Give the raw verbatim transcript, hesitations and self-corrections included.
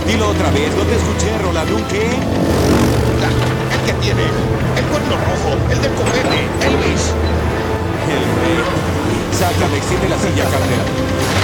Dilo otra vez, no te escuché, Roland. ¿Un qué? La- el que tiene el cuerno rojo, el del copete, Elvis. El rey. Sácame, extiende la silla, Carter.